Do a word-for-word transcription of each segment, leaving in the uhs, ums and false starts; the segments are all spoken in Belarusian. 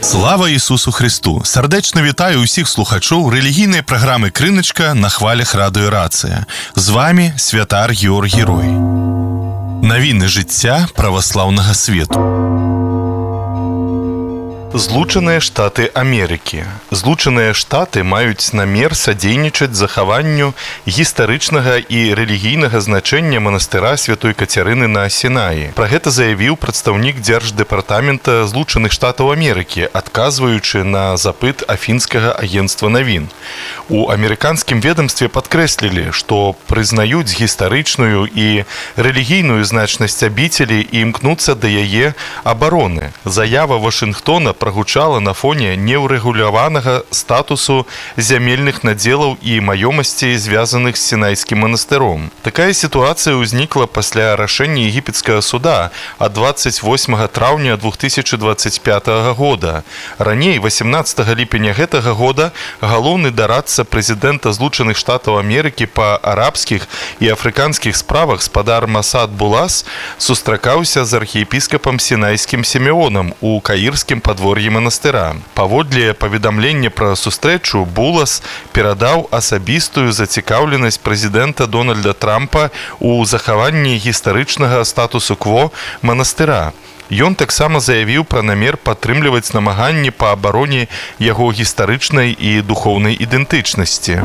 Слава Ісусу Христу! Сардечно вітаю усіх слухачоў рэлігійнай праграмы «Крыначка» на хвалях радыё «Рацыя». З вами святар Георгій Рой. Навіны жыцця праваслаўнага свету. Злучаныя Штаты Амерыкі. Злучаныя Штаты маюць намер садзейнічаць захаванню гістарычнага і рэлігійнага значэння манастыра Святой Кацярыны на Сінаі. Пра гэта заявіў прадстаўнік Дзярждэпартамента Злучаных Штатаў Амерыкі, адказваючы на запыт афінскага агенцтва навін. У амерыканскім ведамстве падкрэслілі, што прызнаюць гістарычную і рэлігійную значнасць абіцелі і імкнуцца да яе абароны. Заява Вашынгтона прагучала на фоне неўрэгуляванага статусу зямельных надзелаў і маёмасцей, звязаных з Сінайскім манастыром. Такая сітуацыя ўзнікла пасля рашэння егіпецкага суда ад дваццаць восьмага траўня двух тысячы дваццаць пятага года. Раней, васямнаццатага ліпеня гэтага года, галоўны дарадца прэзідэнта Злучаных Штатаў Амерыкі па арабскіх і афрыканскіх справах спадар Масад Булас сустракаўся з архіепіскапам Сінайскім Сімеонам у каірскім падвор'і манастыра. Паводле паведамлення пра сустрэчу, Булас перадаў асабістую зацікаўленасць прэзідэнта Дональда Трампа у захаванні гістарычнага статусу-кво манастыра. Ён таксама заявіў пра намер падтрымліваць намаганні па абароне яго гістарычнай і духоўнай ідэнтычнасці.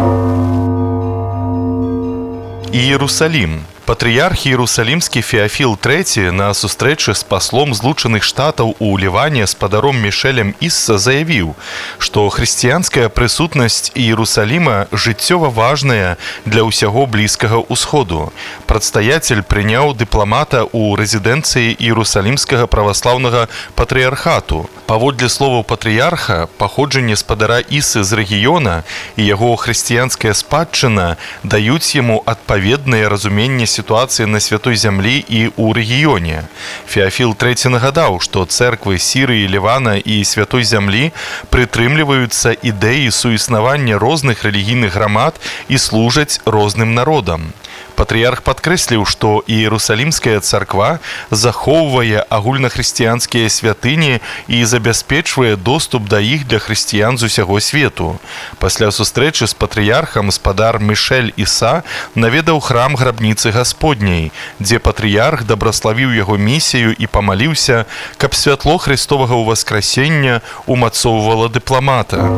Іерусалім. Патрыярх Іерусалімскі Феафіл трэці на сустрэчы з паслом Злучаных Штатаў у Ліване спадаром Мішэлем Ісса заявіў, што хрысціянская прысутнасць Іерусаліма жыццёва важная для ўсяго Блізкага ўсходу. Прадстаяцель прыняў дыпламата ў рэзідэнцыі Іерусалімскага праваслаўнага патрыярхату. Паводле словаў патрыярха, паходжанне спадара Іссы з рэгіёна і яго хрысціянская спадчына даюць яму адпаведнае разуменне сітуацыі на святой зямлі і ў рэгіёне. Феафіл трэці нагадаў, што цэрквы Сірыі, Лівана і святой зямлі прытрымліваюцца ідэі суіснавання розных рэлігійных грамад і служаць розным народам. Патрыярх падкрэсліў, што Іерусалімская царква захоўвае агульнахрысціянскія святыні і забяспечвае доступ да іх для хрысціян з усяго свету. Пасля сустрэчы з патрыярхам спадар Мішэль Іса наведаў храм грабніцы Гасподняй, дзе патрыярх дабраславіў яго місію і памаліўся, каб святло Христовага ўваскрасення умацоўвала дыпламата.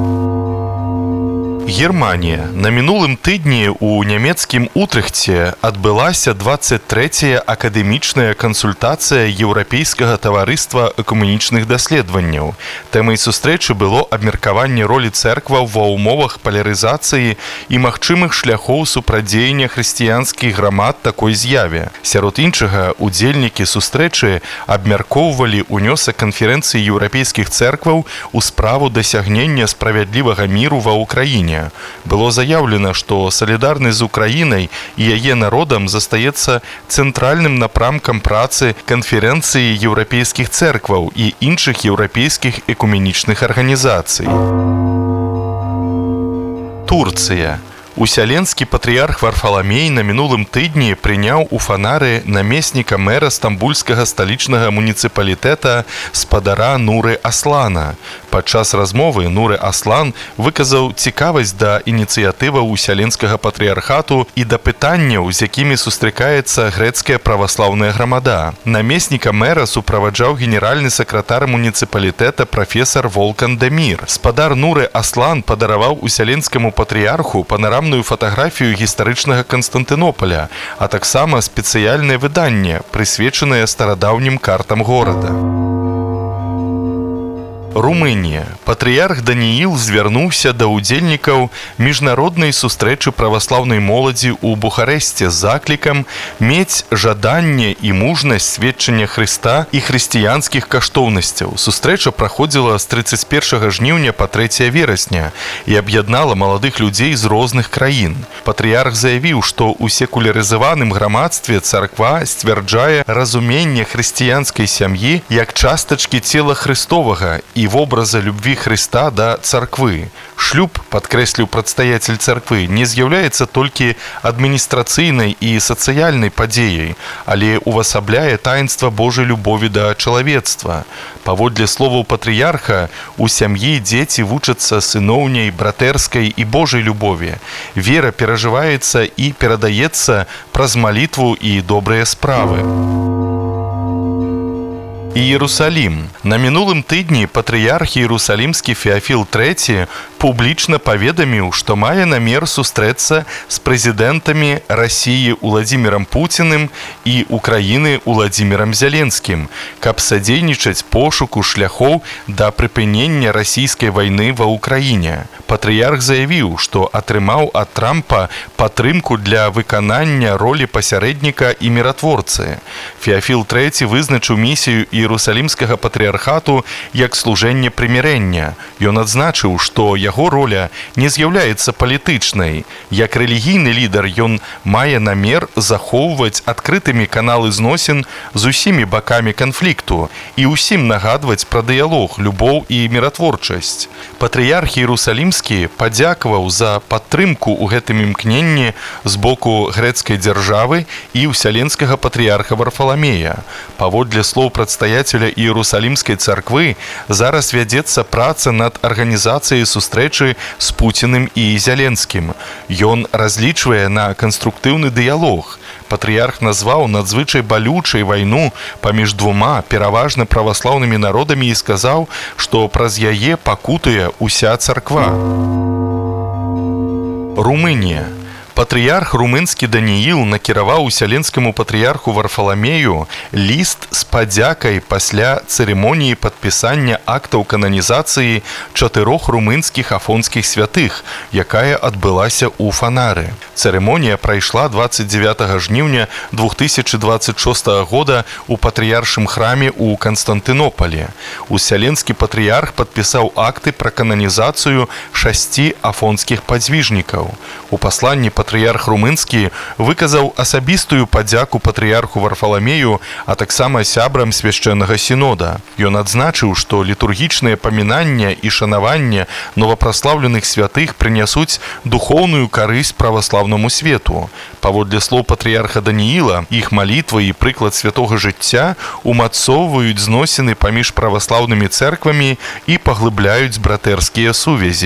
Германія. На мінулым тыдні ў нямецкім Утрехце адбылася дваццаць трэцяя акадэмічная кансультацыя Еўрапейскага таварыства экуменічных даследаванняў. Тэмай сустрэчы было абмеркаванне ролі цэркваў ва ўмовах палярызацыі і магчымых шляхоў супрадзеяння хрысціянскіх грамад такой з'яве. Сярод іншага, удзельнікі сустрэчы абмяркоўвалі ўнёсак канферэнцыі еўрапейскіх цэркваў у справу дасягнення справядлівага міру ва ўкраіне. Было заяўлена, што салідарнасць з Украінай і яе народам застаецца цэнтральным напрамкам працы канферэнцыі еўрапейскіх цэркваў і іншых еўрапейскіх экуменічных арганізацый. Турцыя. Усяленскі патрыярх Варфаламей на мінулым тыдні прыняў у фанары намесніка мэра стамбульскага сталічнага муніцыпалітэта спадара Нуры Аслана. Падчас размовы Нуры Аслан выказаў цікавасць да ініцыятываў усяленскага патрыярхату і да пытанняў, з якімі сустракаецца грэцкая праваслаўная грамада. Намесніка мэра суправаджаў генеральны сакратар муніцыпалітэта прафесар Волкан Демір. Спадар Нуры Аслан падараваў усяленскаму патрыярху панараму фатаграфію гістарычнага Канстантынополя, а таксама спецыяльнае выданне, прысвечанае старадаўнім картам горада. Румынія. Патрыярх Данііл звярнуўся да ўдзельнікаў міжнароднай сустрэчы праваслаўнай моладзі ў Бухарэсце з заклікам мець жаданне і мужнасць сведчання Хрыста і хрысціянскіх каштоўнасцяў. Сустрэча праходзіла з трыццаць першага жніўня па трэцяе верасня і аб'яднала маладых людзей з розных краін. Патрыярх заявіў, што ў секулярызаваным грамадстве царква сцвярджае разуменне хрысціянскай сям'і як частачкі цела Хрыстовага і и вобраза любви Христа да царквы. Шлюб, падкрэсліў прадстаяцель царквы, не з'яўляецца толькі адміністрацыйнай і сацыяльнай падзеяй, але увасабляе таінства Божай любові да чалавецтва. Паводле словаў патрыярха, у сям'і дзеці вучацца сыноўняй, братэрскай і Божай любові. Вера перажываецца і перадаецца праз малітву і добрыя справы. Іерусалім. На мінулым тыдні патрыярх Іерусалімскі Феафіл трэці публічна паведаміў, што мае намер сустрэцца з прэзідэнтамі Расіі Уладзімірам Пуціным і Украіны Уладзімірам Зяленскім, каб садзейнічаць пошуку шляхоў да прыпынення расійскай вайны ва Ўкраіне. Патрыярх заявіў, што атрымаў ад Трампа падтрымку для выканання ролі пасярэдніка і міратворцы. Феафіл трэці вызначыў місію Іерусалімскага патрыярхату як служэнне прымірэння. Ён адзначыў, што яго роля не з'яўляецца палітычнай. Як рэлігійны лідар ён мае намер захоўваць адкрытымі каналы зносін з усімі бакамі канфлікту і ўсім нагадваць пра дыялог, любоў і міратворчасць. Патрыярх Іерусалімскі падзякаваў за падтрымку ў гэтым імкненні з боку грэцкай дзяржавы і ўсяленскага патрыярха Варфаламея. Паводле слоў прадстаяцеля Іерусалімскай царквы, зараз вядзецца праца над арганізацыяй сустрэчы з Пуціным і Зяленскім. Ён разлічвае на канструктыўны дыялог. Патрыярх назваў надзвычай балючай вайну паміж двума пераважна праваслаўнымі народамі і сказаў, што праз яе пакутуе ўся царква. Румынія. Патрыярх румынскі Данііл накіраваў усяленскаму патрыярху Варфаламею ліст з падзякай пасля цырымоніі падпісання актаў кананізацыі чатырох румынскіх афонскіх святых, якая адбылася ў Фанары. Цырымонія прайшла дваццаць дзевятага жніўня две тысячи двадцать шестого года ў патрыяршым храме ў Канстантынополі. Усяленскі патрыярх падпісаў акты пра кананізацыю шасці афонскіх падзвіжнікаў. У пасланні патрыярх румынскі выказаў асабістую падзяку патрыярху Варфаламею, а таксама сябрам свяшчэннага сінода. Ён адзначыў, што літургічныя памінання і шанаванне новапраслаўленых святых прынясуць духоўную карысць праваслаўнаму свету. Паводле слоў патрыярха Данііла, іх малітва і прыклад святога жыцця умацоўваюць зносіны паміж праваслаўнымі цэрквамі і паглыбляюць братэрскія сувязі.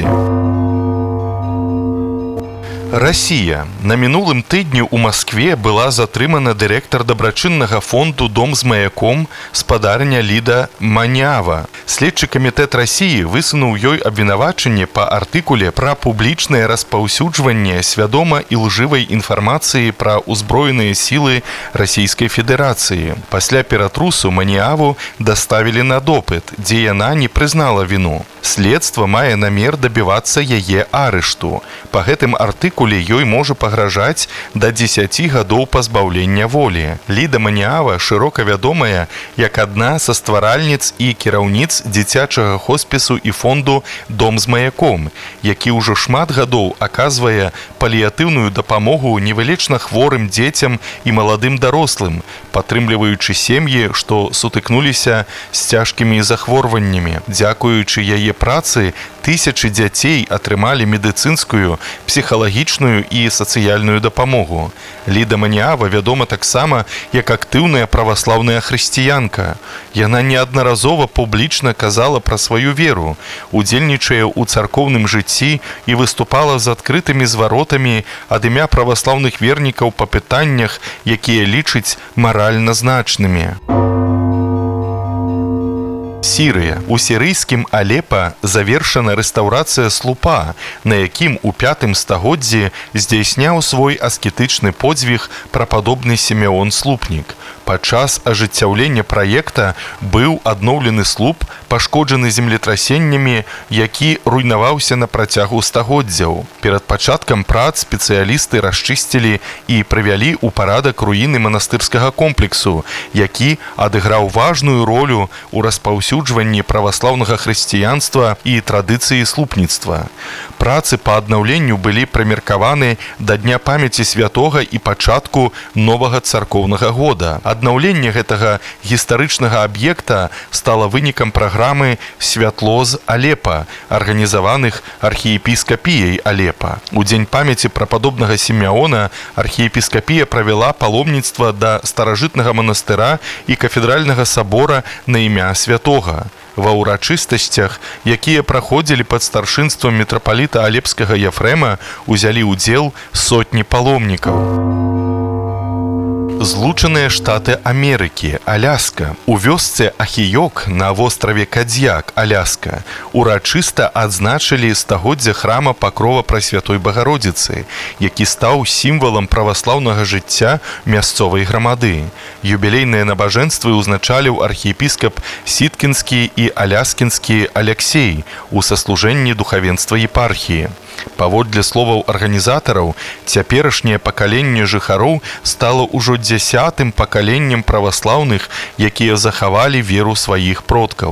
Расія. На мінулым тыдні ў Маскве была затрымана дырэктар дабрачыннага фонду «Дом з маяком» спадарня Ліда Манява. Следчы камітэт Расіі высунуў ёй абвінавачанне па артыкуле пра публічнае распаўсюджванне свядома ілжывай інфармацыі пра ўзброеныя сілы Расійскай Федэрацыі. Пасля ператрусу Маніаву даставілі на допыт, дзе яна не прызнала віну. Следства мае намер дабівацца яе арышту. Па гэтым артыкуле ёй можа пагражаць да дзесяці гадоў пазбаўлення волі. Ліда Маніава шырока вядомая як адна са стваральніц і кіраўніц дзіцячага хоспісу і фонду «Дом з маяком», які ўжо шмат гадоў аказвае паліятыўную дапамогу невылечна хворым дзецям і маладым дарослым, падтрымліваючы сем'і, што сутыкнуліся з цяжкімі захворваннямі. Дзякуючы яе працы, тысячы дзяцей атрымалі медыцынскую, псіхалагічную і сацыяльную дапамогу. Ліда Маніава вядома таксама як актыўная праваслаўная хрысціянка. Яна неаднаразова публічна казала пра сваю веру, удзельнічае ў царкоўным жыцці і выступала з адкрытымі зваротамі ад імя праваслаўных вернікаў па пытаннях, якія лічыць маральна значнымі. Сірыя. У сірыйскім Алепа завершана рэстаўрацыя слупа, на якім у пятым стагоддзі здзяйсняў свой аскетычны подзвіг прападобны Сімеон Слупнік. Падчас ажыццяўлення праекта быў адноўлены слуп, пашкоджаны землетрасеннямі, які руйнаваўся на працягу стагоддзяў. Перад пачаткам прац спецыялісты расчысцілі і прывялі ў парадак руіны манастырскага комплексу, які адыграў важную ролю ў распаўсюджванні праваслаўнага хрысціянства і традыцыі слупніцтва. Працы па аднаўленню былі прымеркаваны да Дня памяці святога і пачатку новага царкоўнага года. Аднаўленне гэтага гістарычнага аб'екта стала вынікам праграмы «Святло з Алепа», арганізаваных архіепіскапіяй Алепа. У дзень памяці прападобнага Сімеона архіепіскапія правяла паломніцтва да старажытнага манастыра і кафедральнага сабора на імя святога. Ва ўрачыстасцях, якія праходзілі пад старшынствам мітрапаліта алепскага Яфрэма, узялі ўдзел сотні паломнікаў. Злучаныя Штаты Амерыкі, Аляска. У вёсцы Ахіёк на востраве Кадзьяк, Аляска, урачыста адзначылі стагоддзе храма Пакрова Прасвятой Багародзіцы, які стаў сімвалам праваслаўнага жыцця мясцовай грамады. Юбілейныя набажэнствы ўзначаліў архіепіскап Сіткінскі і Аляскінскі Аляксей у саслужэнні духавенства епархіі. Паводле словаў арганізатараў, цяперашняе пакаленне жыхароў стала ўжо дзясятым пакаленнем праваслаўных, якія захавалі веру сваіх продкаў.